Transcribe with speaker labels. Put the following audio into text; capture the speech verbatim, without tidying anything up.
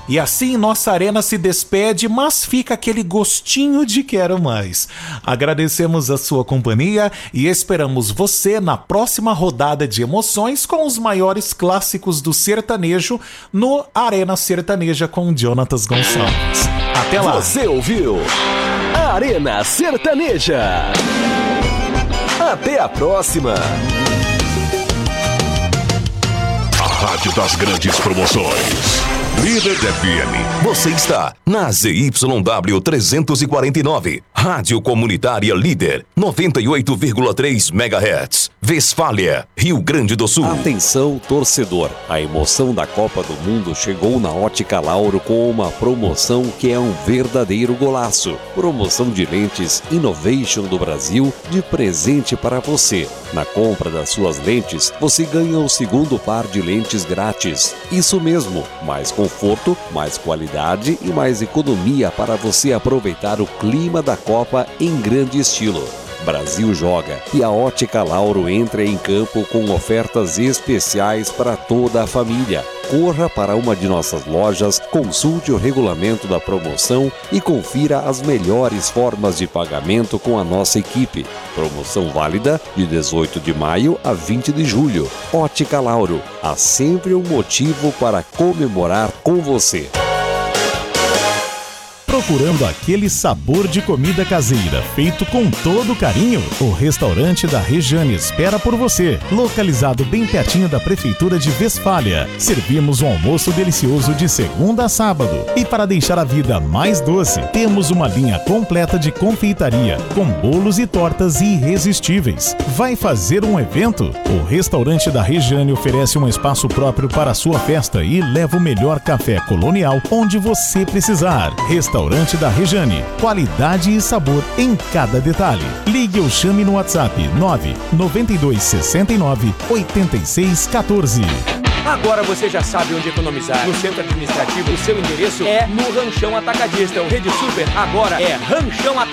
Speaker 1: E assim nossa arena se despede, mas fica aquele gostinho de quero mais. Agradecemos a sua companhia e esperamos você na próxima rodada de emoções com os maiores clássicos do sertanejo no Arena Sertaneja com Jonatas Gonçalves. Até lá!
Speaker 2: Você ouviu Arena Sertaneja. Até a próxima!
Speaker 3: A Rádio das Grandes Promoções. Líder F M.
Speaker 2: Você está na Z Y W trezentos e quarenta e nove, Rádio Comunitária Líder, noventa e oito vírgula três megahertz, Westfália, Rio Grande do Sul.
Speaker 4: Atenção, torcedor! A emoção da Copa do Mundo chegou na Ótica Lauro com uma promoção que é um verdadeiro golaço. Promoção de lentes Innovation do Brasil de presente para você. Na compra das suas lentes, você ganha o segundo par de lentes grátis. Isso mesmo, mais conforto, mais qualidade e mais economia para você aproveitar o clima da Copa em grande estilo. Brasil joga e a Ótica Lauro entra em campo com ofertas especiais para toda a família. Corra para uma de nossas lojas, consulte o regulamento da promoção e confira as melhores formas de pagamento com a nossa equipe. Promoção válida de dezoito de maio a vinte de julho. Ótica Lauro, há sempre um motivo para comemorar com você.
Speaker 5: Procurando aquele sabor de comida caseira feito com todo carinho? O restaurante da Rejane espera por você. Localizado bem pertinho da Prefeitura de Westfália. Servimos um almoço delicioso de segunda a sábado. E para deixar a vida mais doce, temos uma linha completa de confeitaria, com bolos e tortas irresistíveis. Vai fazer um evento? O restaurante da Rejane oferece um espaço próprio para a sua festa e leva o melhor café colonial onde você precisar. Restaurante Restaurante da Rejane, qualidade e sabor em cada detalhe. Ligue ou chame no WhatsApp nove nove dois seis nove oito seis um quatro.
Speaker 6: Agora você já sabe onde economizar. No centro administrativo, o seu endereço é no Ranchão Atacadista. O Rede Super agora é Ranchão Atacadista.